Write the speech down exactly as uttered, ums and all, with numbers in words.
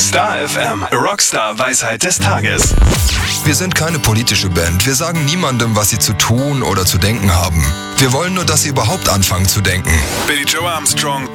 Star F M, Rockstar Weisheit des Tages. Wir sind keine politische Band. Wir sagen niemandem, was sie zu tun oder zu denken haben. Wir wollen nur, dass sie überhaupt anfangen zu denken. Billy Joe Armstrong,